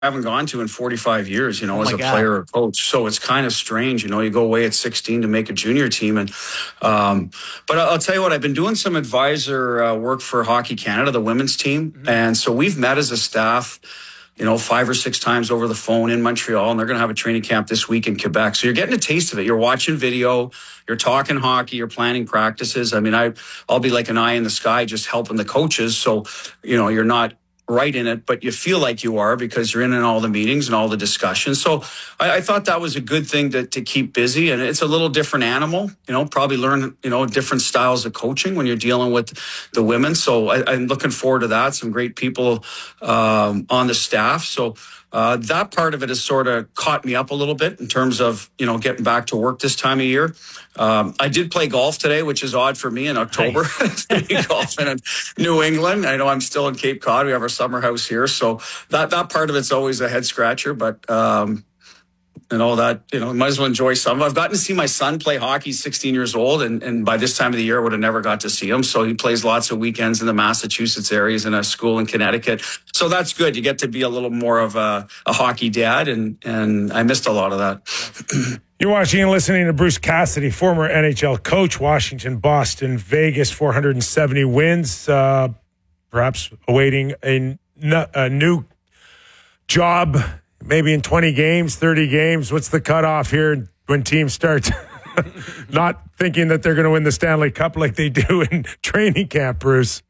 haven't gone to in 45 years, Oh as my a God. player or coach. So it's kind of strange, you go away at 16 to make a junior team. And, but I'll tell you what, I've been doing some advisor work for Hockey Canada, the women's team. Mm-hmm. And so we've met as a staff, 5 or 6 times over the phone in Montreal, and they're going to have a training camp this week in Quebec. So you're getting a taste of it. You're watching video, you're talking hockey, you're planning practices. I mean, I'll be like an eye in the sky just helping the coaches. So, you're not right in it, but you feel like you are because you're in all the meetings and all the discussions. So I thought that was a good thing to keep busy. And it's a little different animal, probably learn, different styles of coaching when you're dealing with the women. So I'm looking forward to that. Some great people on the staff. So that part of it has sort of caught me up a little bit in terms of, getting back to work this time of year. I did play golf today, which is odd for me in October. Nice. Golfing in New England. I know I'm still in Cape Cod. We have our summer house here. So that part of it's always a head scratcher, but, might as well enjoy some. I've gotten to see my son play hockey. He's 16 years old. And by this time of the year, I would have never got to see him. So he plays lots of weekends in the Massachusetts areas in a school in Connecticut. So that's good. You get to be a little more of a hockey dad. And I missed a lot of that. You're watching and listening to Bruce Cassidy, former NHL coach, Washington, Boston, Vegas, 470 wins, perhaps awaiting a new job, maybe in 20 games, 30 games. What's the cutoff here when teams start not thinking that they're going to win the Stanley Cup like they do in training camp, Bruce?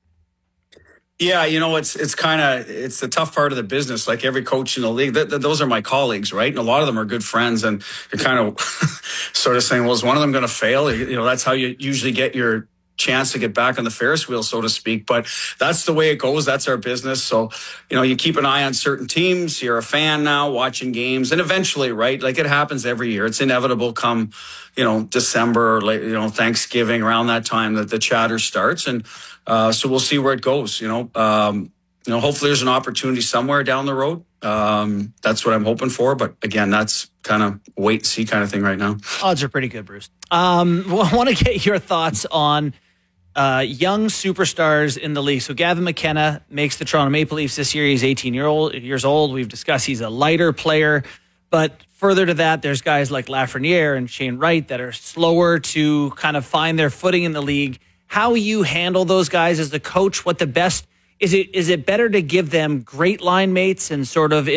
Yeah, it's the tough part of the business. Like every coach in the league, those are my colleagues, right? And a lot of them are good friends, and you're kind of sort of saying, well, is one of them going to fail? That's how you usually get your chance to get back on the Ferris wheel, so to speak. But that's the way it goes. That's our business. So, you keep an eye on certain teams. You're a fan now, watching games, and eventually, right? Like it happens every year. It's inevitable come, December, or Thanksgiving, around that time that the chatter starts. And so we'll see where it goes. Hopefully there's an opportunity somewhere down the road. That's what I'm hoping for. But again, that's kind of wait and see kind of thing right now. Odds are pretty good, Bruce. I want to get your thoughts on young superstars in the league. So Gavin McKenna makes the Toronto Maple Leafs this year. He's 18 years old. We've discussed he's a lighter player. But further to that, there's guys like Lafreniere and Shane Wright that are slower to kind of find their footing in the league. How you handle those guys as the coach, what the best is it better to give them great line mates and sort of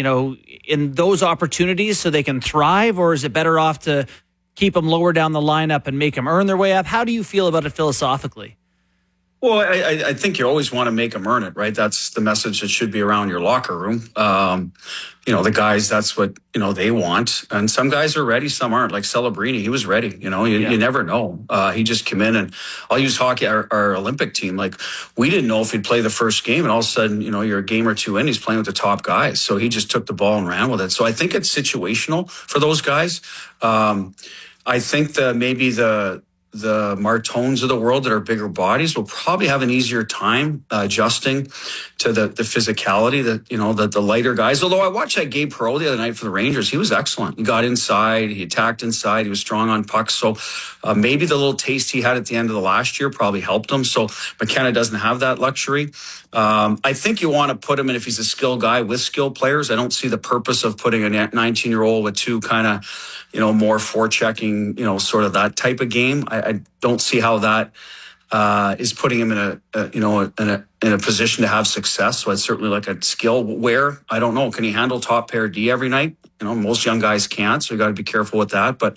in those opportunities so they can thrive, or is it better off to keep them lower down the lineup and make them earn their way up? How do you feel about it philosophically? Well, I think you always want to make them earn it, right? That's the message that should be around your locker room. The guys, that's what, they want. And some guys are ready, some aren't. Like Celebrini, he was ready. You never know. He just came in, and I'll use hockey, our Olympic team. Like, we didn't know if he'd play the first game, and all of a sudden, you're a game or two in, he's playing with the top guys. So he just took the ball and ran with it. So I think it's situational for those guys. I think that maybe the Martones of the world that are bigger bodies will probably have an easier time adjusting to the physicality that, the lighter guys. Although I watched that Gabe Perreault the other night for the Rangers. He was excellent. He got inside, he attacked inside, he was strong on pucks. So maybe the little taste he had at the end of the last year probably helped him. So McKenna doesn't have that luxury. I think you want to put him in, if he's a skill guy, with skilled players. I don't see the purpose of putting a 19-year-old with two kind of, more forechecking, sort of that type of game. I don't see how that is putting him in a position to have success. So it's certainly like a skill. Where, I don't know. Can he handle top pair D every night? Most young guys can't, so you got to be careful with that. But,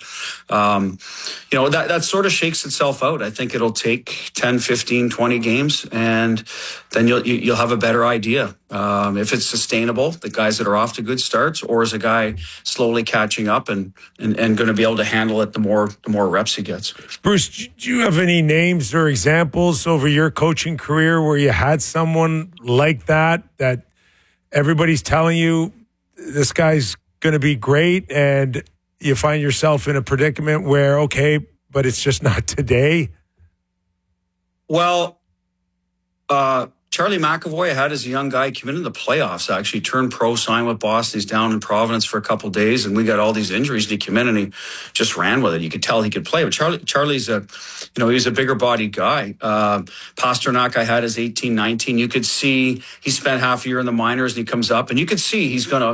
that sort of shakes itself out. I think it'll take 10, 15, 20 games, and then you'll have a better idea if it's sustainable, the guys that are off to good starts, or is a guy slowly catching up and going to be able to handle it the more reps he gets. Bruce, do you have any names or examples over your coaching career where you had someone like that everybody's telling you this guy's going to be great, and you find yourself in a predicament where, okay, but it's just not today? Well, Charlie McAvoy, I had as a young guy, came into the playoffs, actually turned pro, signed with Boston. He's down in Providence for a couple of days, and we got all these injuries. And he came in and he just ran with it. You could tell he could play. But Charlie's he's a bigger bodied guy. Pasternak, I had as 18, 19. You could see he spent half a year in the minors, and he comes up, and you could see he's going to